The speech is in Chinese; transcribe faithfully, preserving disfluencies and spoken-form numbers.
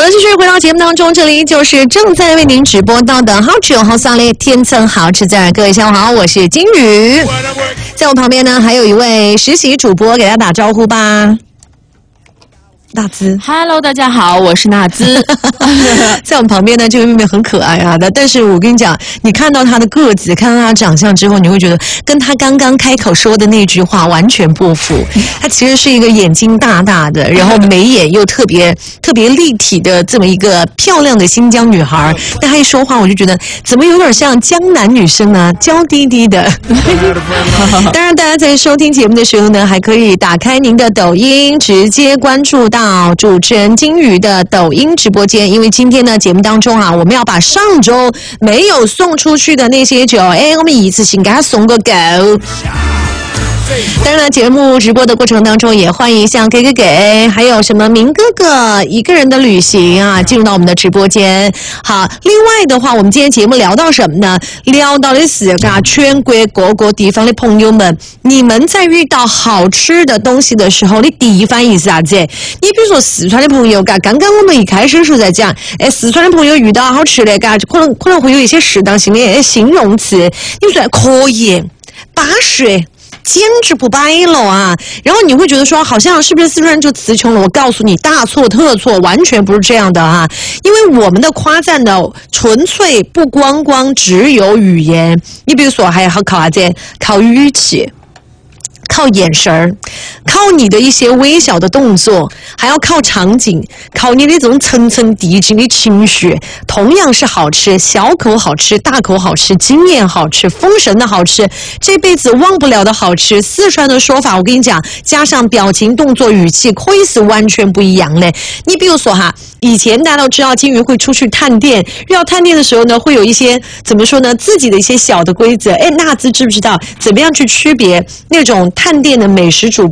继续回到节目当中，这里就是正在为您直播到的好吃有好沙嘞，天蹭好吃在，各位下午好，我是金宇，在我旁边呢还有一位实习主播，给他打招呼吧。纳兹 ，Hello， 大家好，我是纳兹。 在我们旁边呢，这位妹妹很可爱啊的，但是我跟你讲，你看到她的个子，看到她的长相之后，你会觉得跟她刚刚开口说的那句话完全不符。她其实是一个眼睛大大的，然后眉眼又特别特别立体的这么一个漂亮的新疆女孩，但她一说话，我就觉得怎么有点像江南女生呢，娇滴滴的。当然，大家在收听节目的时候呢，还可以打开您的抖音，直接关注到到主持人金宇的抖音直播间，因为今天呢节目当中啊，我们要把上周没有送出去的那些酒，哎，我们一次性给他送个够。当然了，节目直播的过程当中，也欢迎像给给给，还有什么明哥哥一个人的旅行啊，进入到我们的直播间。好，另外的话，我们今天节目聊到什么呢？聊到的是啊，全国各个地方的朋友们，你们在遇到好吃的东西的时候，你第一反应是啥子？你比如说四川的朋友，嘎，刚刚我们一开始的时候在讲，哎，四川的朋友遇到好吃的，嘎，可能可能会有一些适当性的形容词，你说可以，巴适。简直不摆了啊！然后你会觉得说，好像是不是四川人就词穷了？我告诉你，大错特错，完全不是这样的啊！因为我们的夸赞呢，纯粹不光光只有语言，你比如说还要靠啥子？靠语气。靠眼神儿，靠你的一些微小的动作，还要靠场景，靠你那种层层递进的情绪。同样是好吃，小口好吃，大口好吃，惊艳好吃，封神的好吃，这辈子忘不了的好吃。四川的说法，我跟你讲，加上表情、动作、语气，可以是完全不一样嘞。你比如说哈，以前大家都知道金鱼会出去探店，遇到探店的时候呢，会有一些怎么说呢，自己的一些小的规则。哎，纳兹知不知道怎么样去区别那种探店的美食主